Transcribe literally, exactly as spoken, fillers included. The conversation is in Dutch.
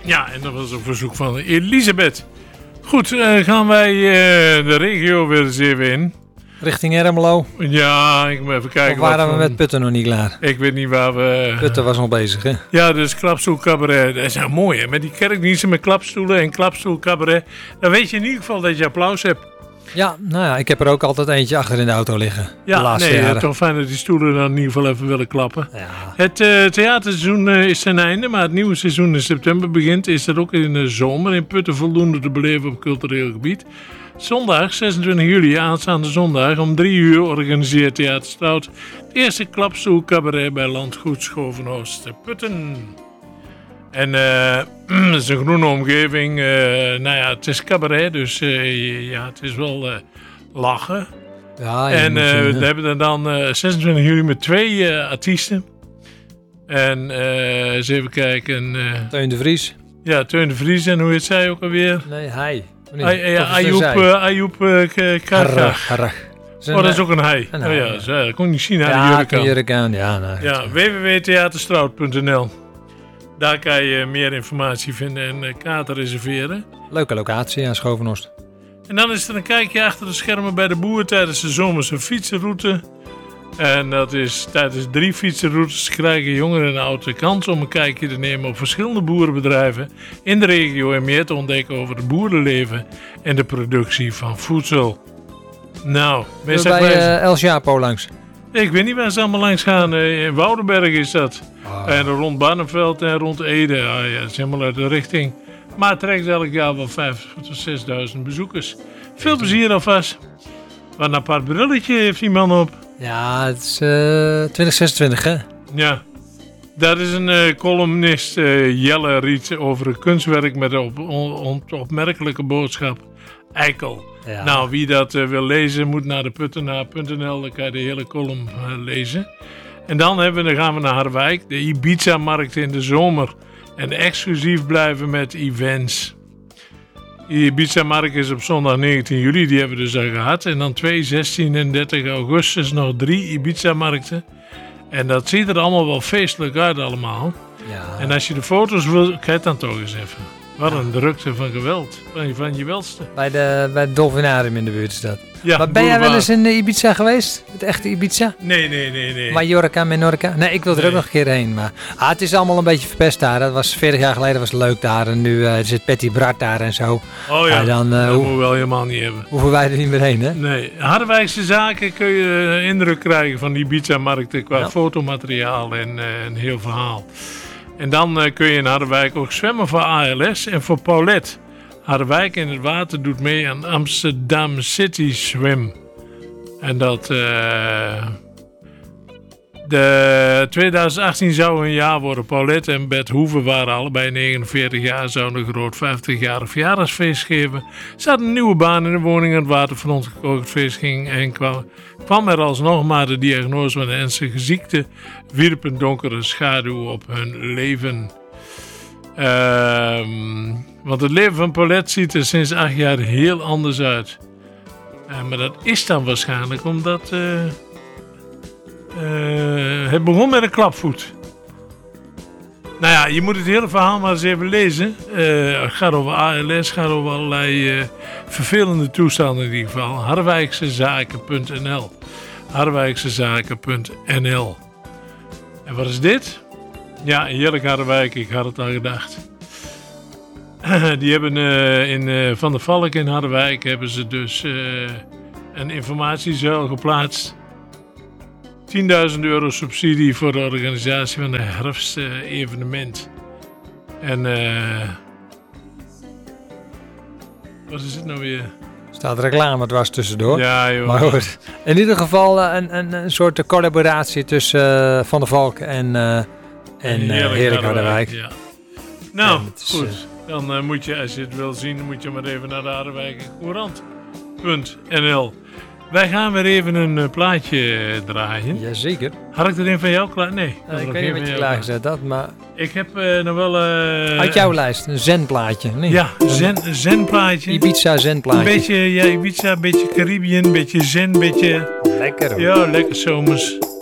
Ja, en dat was een verzoek van Elisabeth. Goed, uh, gaan wij uh, de regio weer eens even in. Richting Ermelo? Ja, ik moet even kijken. Of waren wat we van... met Putten nog niet klaar? Ik weet niet waar we... Putten was nog bezig, hè? Ja, dus klapstoel cabaret. Dat is nou mooi, hè? Met die kerkdiensten met klapstoelen en klapstoel cabaret. Dan weet je in ieder geval dat je applaus hebt. Ja, nou ja, ik heb er ook altijd eentje achter in de auto liggen. Ja, de laatste nee, jaren. het is toch fijn dat die stoelen dan in ieder geval even willen klappen. Ja. Het uh, theaterseizoen uh, is ten einde, maar het nieuwe seizoen in september begint. Is er ook in de zomer in Putten voldoende te beleven op cultureel gebied. Zondag, zesentwintig juli, aanstaande zondag, om drie uur organiseert Theater Stout het eerste klapstoel cabaret bij Landgoed Schovenhorst te Putten. En uh, het is een groene omgeving. Uh, nou ja, het is cabaret, dus uh, ja, het is wel uh, lachen. Ja, en uh, zien, we hebben er dan uh, zesentwintig juli met twee uh, artiesten. En uh, eens even kijken. Uh, Teun de Vries. Ja, Teun de Vries. En hoe heet zij ook alweer? Nee, hij. Ayoub uh, Ayoub uh, Karach. Oh, dat is ook een hij. Een oh ja, dat, dat kon ik niet zien aan ja, de jurk aan. jurk aan. Ja, nou, ja, w w w punt theaterstrout punt n l. Daar kan je meer informatie vinden en uh, kaarten reserveren. Leuke locatie aan Schovenhorst. En dan is er een kijkje achter de schermen bij de boer tijdens de zomerse fietsenroute. En dat is tijdens drie fietsenroutes krijgen jongeren en ouderen kans om een kijkje te nemen op verschillende boerenbedrijven in de regio en meer te ontdekken over het boerenleven en de productie van voedsel. Nou, meestal bij uh, El Chapo langs. Ik weet niet waar ze allemaal langs gaan. In Woudenberg is dat. Oh. En rond Barneveld en rond Ede. Ah, ja, dat is helemaal uit de richting. Maar het trekt elk jaar wel vijfduizend tot zesduizend bezoekers. Veel plezier alvast. Wat een apart brilletje heeft die man op. Ja, het is uh, twintig zesentwintig, hè? Ja. Dat is een uh, columnist, uh, Jelle Riet, over een kunstwerk met een op, on, opmerkelijke boodschap. Eikel. Ja. Nou, wie dat uh, wil lezen, moet naar de puttenaar punt n l. Dan kan je de hele column uh, lezen. En dan, hebben we, dan gaan we naar Harderwijk. De Ibiza-markt in de zomer. En exclusief blijven met events. De Ibiza-markt is op zondag negentien juli. Die hebben we dus al gehad. En dan twee, zestien en dertig augustus nog drie Ibiza-markten. En dat ziet er allemaal wel feestelijk uit allemaal. Ja. En als je de foto's wil, kijk dan toch eens even. Wat een drukte van geweld. Van, van je welste. Bij, de, bij het Dolfinarium in de buurt is dat. Ja, maar ben jij wel eens in Ibiza geweest? Het echte Ibiza? Nee, nee, nee. nee. Mallorca, Menorca? Nee, ik wil er nee. ook nog een keer heen. Maar ah, het is allemaal een beetje verpest daar. Dat was veertig jaar geleden was het leuk daar. En nu uh, zit Patty Bart daar en zo. Oh ja, uh, dan, uh, dat hoe, moeten we wel helemaal niet hebben. Hoeven wij er niet meer heen, hè? Nee. Harderwijkse zaken kun je uh, indruk krijgen van die Ibiza-markten qua ja. fotomateriaal en uh, een heel verhaal. En dan uh, kun je in Harderwijk ook zwemmen voor A L S en voor Paulette. Harderwijk in het water doet mee aan Amsterdam City Swim. En dat... Uh, de twintig achttien zou een jaar worden. Paulette en Bert Hoeven waren allebei negenenveertig jaar. Zouden een groot vijftigjarig verjaardagsfeest geven. Ze hadden een nieuwe baan in de woning aan het waterfront gekocht. Het feest ging en kwam, kwam er alsnog maar de diagnose van een ernstige ziekte. Wierp een donkere schaduw op hun leven. Uh, want het leven van Paulette ziet er sinds acht jaar heel anders uit. Uh, maar dat is dan waarschijnlijk omdat... Uh, Uh, het begon met een klapvoet. Nou ja, je moet het hele verhaal maar eens even lezen. Uh, het gaat over A L S, het gaat over allerlei uh, vervelende toestanden in ieder geval. Harderwijksezaken punt n l Harderwijksezaken punt n l En wat is dit? Ja, heerlijk Harderwijk, ik had het al gedacht. Uh, die hebben uh, in uh, Van der Valk in Harderwijk hebben ze dus uh, een informatiezuil geplaatst. tienduizend euro subsidie voor de organisatie van de herfstevenement. Uh, en uh, wat is het nou weer? Staat reclame dwars tussendoor. Ja, joh. Maar goed, in ieder geval uh, een, een, een soort collaboratie tussen uh, Van der Valk en, uh, en uh, Heerlijk, Heerlijk Harderwijk. Ja. Nou, is, goed. Uh, dan uh, moet je, als je het wil zien, moet je maar even naar de Harderwijk Courant punt n l. Wij gaan weer even een uh, plaatje uh, draaien. Jazeker. Had ik er een van jou klaar? Nee. Uh, ik weet niet wat je klaargezet had, maar... Ik heb uh, nog wel... Uh... Uit jouw lijst, een zenplaatje. Nee. Ja, zen, een zenplaatje. Ibiza zenplaatje. Een beetje, ja, Ibiza, een beetje Caribbean, een beetje zen, een beetje... Lekker hoor. Ja, lekker zomers.